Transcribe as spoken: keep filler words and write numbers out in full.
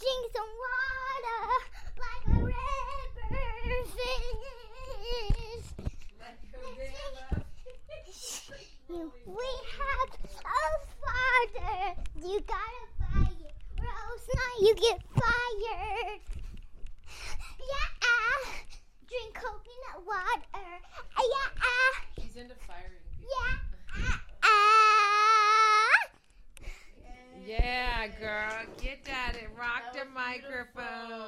drink some water like a river fish. Like a river fish. We have a father. You gotta buy it, or else not you get fired. Yeah, drink coconut water. Yeah, she's into firing people. yeah. Yeah, girl, get at it. Rock the microphone.